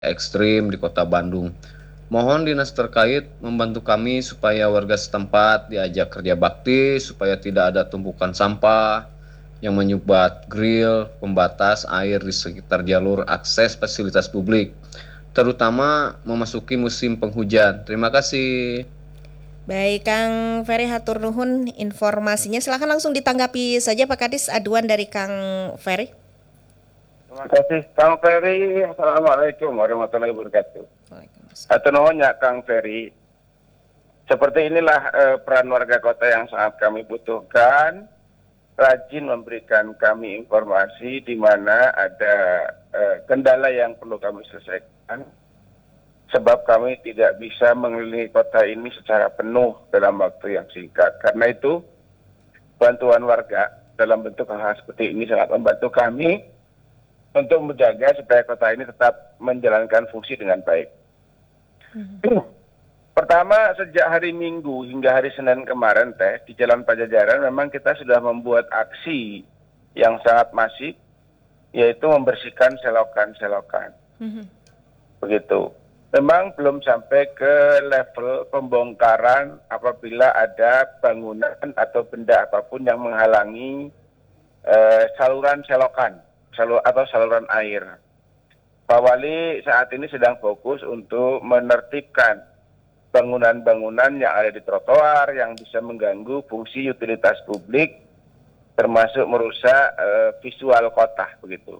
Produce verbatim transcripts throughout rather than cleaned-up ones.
ekstrim di kota Bandung. Mohon dinas terkait membantu kami supaya warga setempat diajak kerja bakti supaya tidak ada tumpukan sampah yang menyumbat grill pembatas air di sekitar jalur akses fasilitas publik, terutama memasuki musim penghujan. Terima kasih. Baik, Kang Ferry hatur nuhun informasinya. Silakan langsung ditanggapi saja Pak Kadis aduan dari Kang Ferry. Terima kasih Kang Ferry. Assalamualaikum warahmatullahi wabarakatuh. Hatur nuhun ya Kang Ferry. Seperti inilah eh, peran warga kota yang sangat kami butuhkan. Rajin memberikan kami informasi di mana ada eh, kendala yang perlu kami selesaikan. Sebab kami tidak bisa mengelilingi kota ini secara penuh dalam waktu yang singkat. Karena itu, bantuan warga dalam bentuk hal-hal seperti ini sangat membantu kami untuk menjaga supaya kota ini tetap menjalankan fungsi dengan baik. Hmm. Pertama, sejak hari Minggu hingga hari Senin kemarin, Teh, di Jalan Pajajaran memang kita sudah membuat aksi yang sangat masif, yaitu membersihkan selokan-selokan. Hmm. Begitu. Memang belum sampai ke level pembongkaran apabila ada bangunan atau benda apapun yang menghalangi eh, saluran selokan salur, atau saluran air. Pak Wali saat ini sedang fokus untuk menertibkan bangunan-bangunan yang ada di trotoar yang bisa mengganggu fungsi utilitas publik, termasuk merusak eh, visual kota begitu.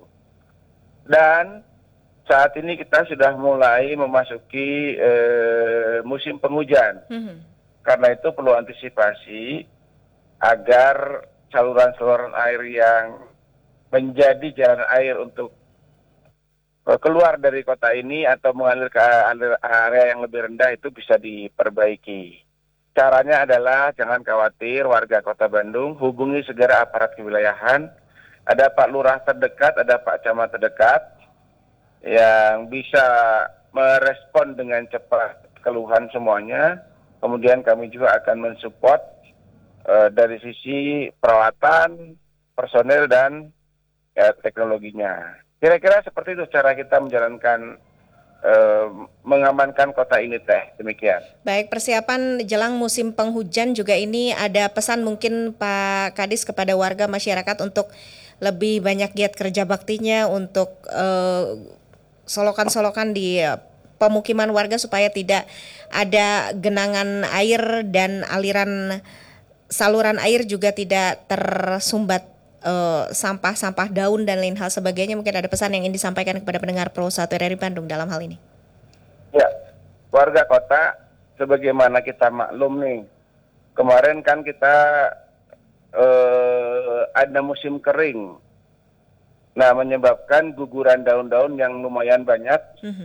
Dan saat ini kita sudah mulai memasuki eh, musim penghujan. Mm-hmm. Karena itu perlu antisipasi agar saluran-saluran air yang menjadi jalan air untuk eh, keluar dari kota ini atau mengalir ke area yang lebih rendah itu bisa diperbaiki. Caranya adalah jangan khawatir warga kota Bandung, hubungi segera aparat kewilayahan. Ada Pak Lurah terdekat, ada Pak Camat terdekat yang bisa merespon dengan cepat keluhan semuanya. Kemudian kami juga akan mensupport uh, dari sisi peralatan, personel, dan ya, teknologinya. Kira-kira seperti itu cara kita menjalankan, uh, mengamankan kota ini, Teh. Demikian. Baik, persiapan jelang musim penghujan juga ini ada pesan mungkin Pak Kadis kepada warga masyarakat untuk lebih banyak giat kerja baktinya untuk uh, solokan-solokan di pemukiman warga supaya tidak ada genangan air dan aliran saluran air juga tidak tersumbat uh, sampah-sampah daun dan lain hal sebagainya. Mungkin ada pesan yang ingin disampaikan kepada pendengar Pro satu R R I Bandung dalam hal ini. Ya, warga kota sebagaimana kita maklum nih, kemarin kan kita uh, ada musim kering. Nah, menyebabkan guguran daun-daun yang lumayan banyak mm-hmm.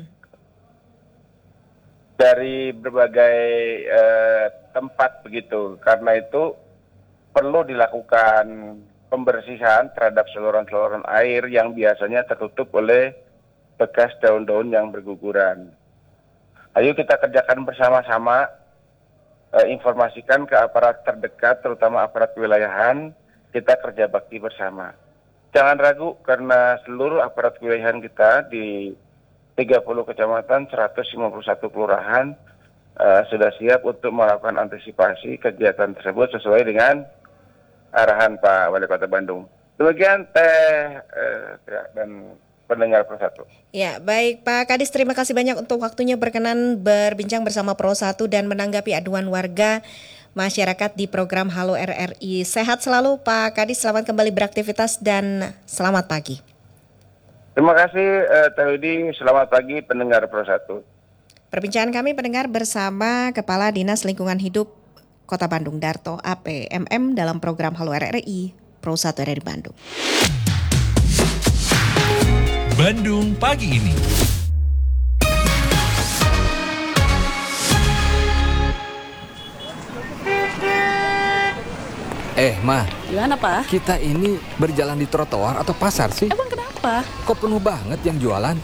dari berbagai eh, tempat begitu. Karena itu perlu dilakukan pembersihan terhadap saluran-saluran air yang biasanya tertutup oleh bekas daun-daun yang berguguran. Ayo kita kerjakan bersama-sama, eh, informasikan ke aparat terdekat, terutama aparat kewilayahan, kita kerja bakti bersama. Jangan ragu karena seluruh aparat kewilayahan kita di tiga puluh kecamatan, seratus lima puluh satu kelurahan uh, sudah siap untuk melakukan antisipasi kegiatan tersebut sesuai dengan arahan Pak Wali Kota Bandung. Demikian Teh uh, dan pendengar Pro satu. Ya, baik Pak Kadis, terima kasih banyak untuk waktunya berkenan berbincang bersama Pro satu dan menanggapi aduan warga masyarakat di program Halo R R I. Sehat selalu Pak Kadis, selamat kembali beraktivitas dan selamat pagi. Terima kasih uh, Teh Widi, selamat pagi pendengar Pro satu. Perbincangan kami pendengar bersama Kepala Dinas Lingkungan Hidup Kota Bandung Darto A P M M dalam program Halo R R I Pro satu R R I Bandung. Bandung pagi ini. Eh, Ma. Gimana, Pak? Kita ini berjalan di trotoar atau pasar sih? Emang kenapa? Kok penuh banget yang jualan?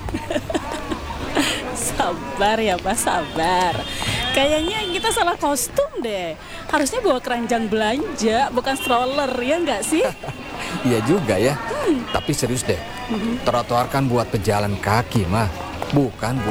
Sabar ya, Pak, sabar. Kayaknya kita salah kostum deh. Harusnya bawa keranjang belanja, bukan stroller, ya nggak sih? Iya juga ya. Hmm. Tapi serius deh, hmm. trotoar kan buat pejalan kaki, Ma. Bukan